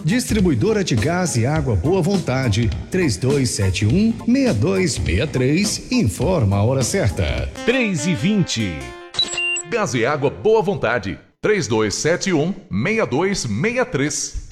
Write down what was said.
Distribuidora de Gás e Água Boa Vontade, 3271-6263, informa a hora certa. 3h20. Gás e Água Boa Vontade, 3271-6263.